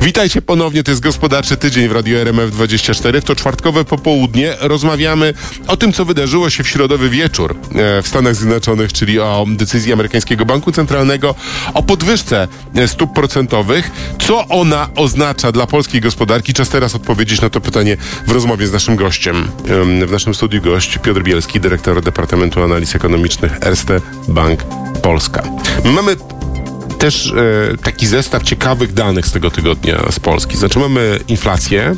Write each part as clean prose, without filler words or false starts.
Witajcie ponownie, to jest Gospodarczy Tydzień w Radiu RMF24. W to czwartkowe popołudnie rozmawiamy o tym, co wydarzyło się w środowy wieczór w Stanach Zjednoczonych, czyli o decyzji amerykańskiego banku centralnego, o podwyżce stóp procentowych. Co ona oznacza dla polskiej gospodarki? Czas teraz odpowiedzieć na to pytanie w rozmowie z naszym gościem. W naszym studiu gość Piotr Bielski, dyrektor Departamentu Analiz Ekonomicznych Erste Bank Polska. Mamy też taki zestaw ciekawych danych z tego tygodnia z Polski. Znaczy mamy inflację,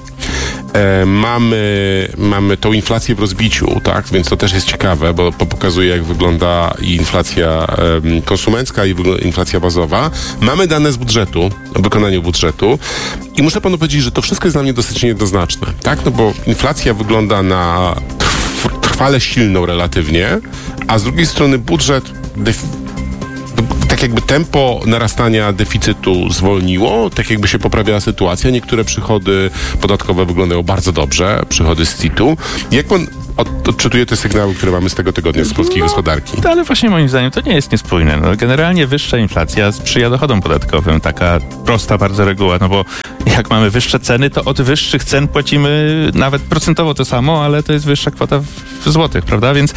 mamy tą inflację w rozbiciu, tak? Więc to też jest ciekawe, bo pokazuje, jak wygląda i inflacja konsumencka i inflacja bazowa. Mamy dane z budżetu, o wykonaniu budżetu i muszę panu powiedzieć, że to wszystko jest dla mnie dosyć niejednoznaczne, tak? No bo inflacja wygląda na trwale silną relatywnie, a z drugiej strony budżet tak jakby tempo narastania deficytu zwolniło, tak jakby się poprawiała sytuacja. Niektóre przychody podatkowe wyglądają bardzo dobrze, przychody z CIT-u. Jak pan odczytuje te sygnały, które mamy z tego tygodnia z polskiej gospodarki? Ale właśnie moim zdaniem to nie jest niespójne. No, generalnie wyższa inflacja sprzyja dochodom podatkowym. Taka prosta bardzo reguła, no bo jak mamy wyższe ceny, to od wyższych cen płacimy nawet procentowo to samo, ale to jest wyższa kwota w złotych, prawda? Więc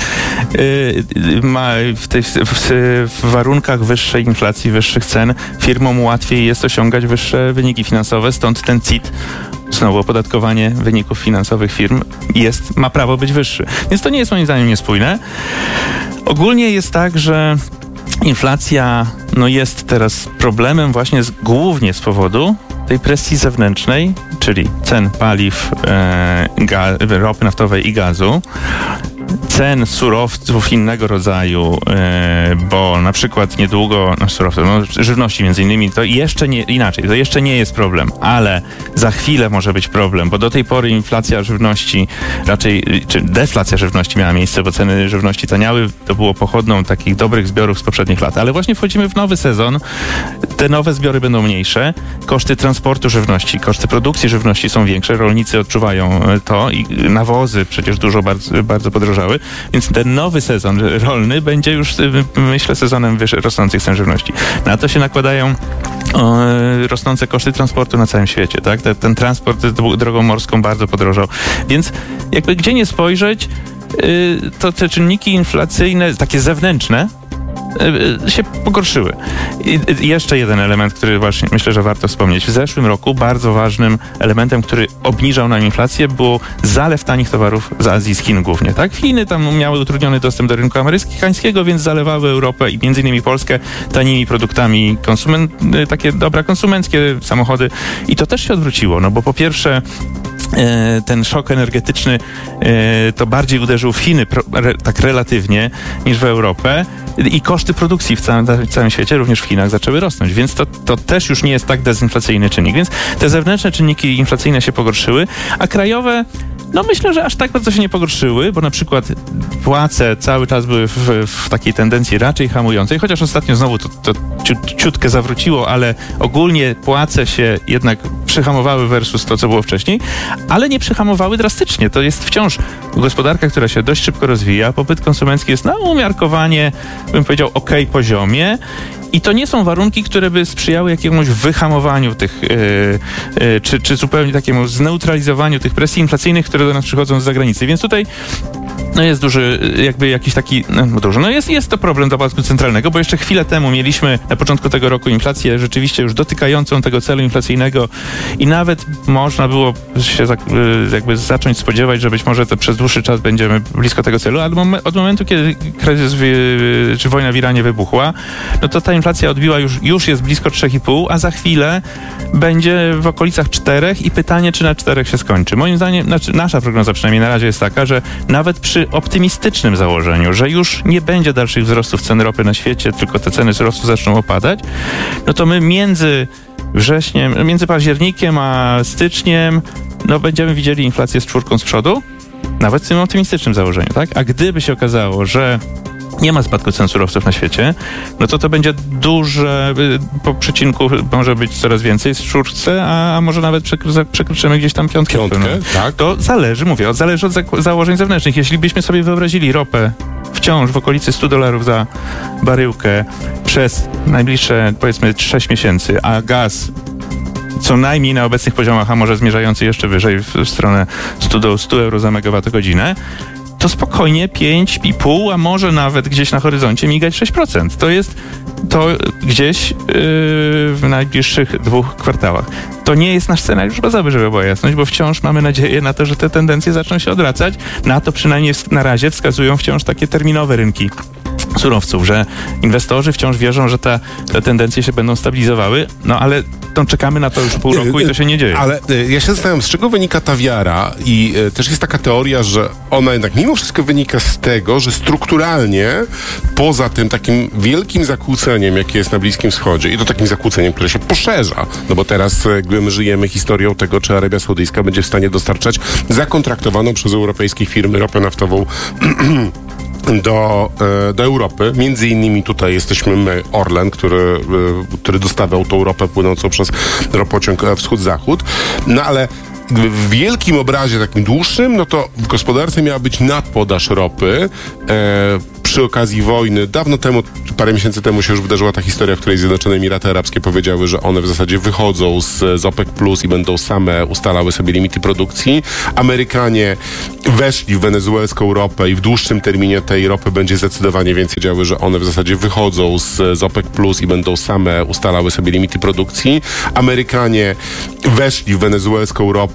w warunkach wyższej inflacji, wyższych cen firmom łatwiej jest osiągać wyższe wyniki finansowe, stąd ten CIT, znowu opodatkowanie wyników finansowych firm ma prawo być wyższy. Więc to nie jest moim zdaniem niespójne. Ogólnie jest tak, że inflacja jest teraz problemem właśnie głównie z powodu tej presji zewnętrznej, czyli cen paliw, ropy naftowej i gazu, cen surowców innego rodzaju, bo na przykład niedługo, żywności między innymi, to jeszcze nie, inaczej, to jeszcze nie jest problem, ale za chwilę może być problem, bo do tej pory inflacja żywności, czy deflacja żywności miała miejsce, bo ceny żywności taniały, to było pochodną takich dobrych zbiorów z poprzednich lat, ale właśnie wchodzimy w nowy sezon, te nowe zbiory będą mniejsze, koszty transportu żywności, koszty produkcji żywności są większe, rolnicy odczuwają to i nawozy przecież bardzo, bardzo podrożały, więc ten nowy sezon rolny będzie już, myślę, sezonem rosnących cen żywności. Na to się nakładają rosnące koszty transportu na całym świecie, tak? Ten transport drogą morską bardzo podrożał. Więc jakby gdzie nie spojrzeć, to te czynniki inflacyjne, takie zewnętrzne, się pogorszyły. I jeszcze jeden element, który właśnie myślę, że warto wspomnieć. W zeszłym roku bardzo ważnym elementem, który obniżał nam inflację, był zalew tanich towarów z Azji, z Chin głównie. Tak? Chiny tam miały utrudniony dostęp do rynku amerykańskiego, więc zalewały Europę i między innymi Polskę tanimi produktami takie dobra konsumenckie, samochody. I to też się odwróciło, no bo po pierwsze ten szok energetyczny to bardziej uderzył w Chiny tak relatywnie niż w Europę i koszty produkcji w całym świecie, również w Chinach, zaczęły rosnąć, więc to też już nie jest tak dezinflacyjny czynnik, więc te zewnętrzne czynniki inflacyjne się pogorszyły, a krajowe myślę, że aż tak bardzo się nie pogorszyły, bo na przykład płace cały czas były w takiej tendencji raczej hamującej, chociaż ostatnio znowu to ciutkę zawróciło, ale ogólnie płace się jednak przyhamowały versus to, co było wcześniej, ale nie przyhamowały drastycznie. To jest wciąż gospodarka, która się dość szybko rozwija, popyt konsumencki jest na umiarkowanie, bym powiedział, poziomie. I to nie są warunki, które by sprzyjały jakiemuś wyhamowaniu tych, czy zupełnie takiemu zneutralizowaniu tych presji inflacyjnych, które do nas przychodzą z zagranicy. Więc tutaj jest duży, jakby jakiś taki, jest to problem dla banku centralnego, bo jeszcze chwilę temu mieliśmy na początku tego roku inflację rzeczywiście już dotykającą tego celu inflacyjnego i nawet można było się jakby zacząć spodziewać, że być może to przez dłuższy czas będziemy blisko tego celu, ale od momentu, kiedy kryzys czy wojna w Iranie wybuchła, to ta inflacja odbiła już jest blisko 3,5, a za chwilę będzie w okolicach 4 i pytanie, czy na 4 się skończy. Moim zdaniem, nasza prognoza przynajmniej na razie jest taka, że nawet przy optymistycznym założeniu, że już nie będzie dalszych wzrostów cen ropy na świecie, tylko te ceny surowców zaczną opadać, to my między październikiem a styczniem będziemy widzieli inflację z 4 z przodu, nawet w tym optymistycznym założeniu, tak? A gdyby się okazało, że nie ma spadku cen surowców na świecie, to będzie duże, po przecinku może być coraz więcej z 4, a może nawet przekroczymy gdzieś tam 5. Tak? To zależy od założeń zewnętrznych. Jeśli byśmy sobie wyobrazili ropę wciąż w okolicy $100 za baryłkę przez najbliższe, powiedzmy, 6 miesięcy, a gaz co najmniej na obecnych poziomach, a może zmierzający jeszcze wyżej w stronę 100 do 100 euro za megawattogodzinę, to spokojnie 5,5, a może nawet gdzieś na horyzoncie migać 6%. To jest to gdzieś w najbliższych 2 kwartałach. To nie jest nasz scenariusz bazowy, żeby była jasność, bo wciąż mamy nadzieję na to, że te tendencje zaczną się odwracać. Na to przynajmniej na razie wskazują wciąż takie terminowe rynki surowców, że inwestorzy wciąż wierzą, że te tendencje się będą stabilizowały, no ale czekamy na to już pół roku i to się nie dzieje. Ale ja się zastanawiam, z czego wynika ta wiara i też jest taka teoria, że ona jednak mimo wszystko wynika z tego, że strukturalnie poza tym takim wielkim zakłóceniem, jakie jest na Bliskim Wschodzie i to takim zakłóceniem, które się poszerza, no bo teraz jakby my żyjemy historią tego, czy Arabia Saudyjska będzie w stanie dostarczać zakontraktowaną przez europejskie firmy ropę naftową do Europy. Między innymi tutaj jesteśmy my, Orlen, który dostawiał tą ropę płynącą przez ropociąg wschód-zachód. No ale w wielkim obrazie, takim dłuższym, no to w gospodarce miała być nadpodaż ropy. Przy okazji wojny, dawno temu, parę miesięcy temu się już wydarzyła ta historia, w której Zjednoczone Emiraty Arabskie powiedziały, że one w zasadzie wychodzą z OPEC Plus i będą same ustalały sobie limity produkcji. Amerykanie weszli w wenezuelską ropę i w dłuższym terminie tej ropy będzie zdecydowanie więcej. Wiedziały, że one w zasadzie wychodzą z OPEC Plus i będą same ustalały sobie limity produkcji. Amerykanie weszli w wenezuelską ropę